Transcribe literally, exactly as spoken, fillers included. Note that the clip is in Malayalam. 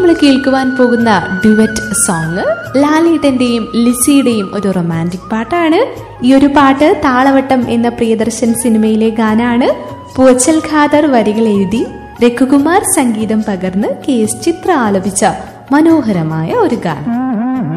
നമ്മൾ കേൾക്കുവാൻ പോകുന്ന ഡ്യുവറ്റ് സോങ് ലാലേട്ടന്റെയും ലിസിയുടെയും ഒരു റൊമാൻറ്റിക് പാട്ടാണ്. ഈ ഒരു പാട്ട് താളവട്ടം എന്ന പ്രിയദർശൻ സിനിമയിലെ ഗാനാണ്. പൂച്ചൽ ഖാദർ വരികൾ എഴുതി രഘുകുമാർ സംഗീതം പകർന്ന് കെ എസ് ചിത്ര ആലപിച്ച മനോഹരമായ ഒരു ഗാനം.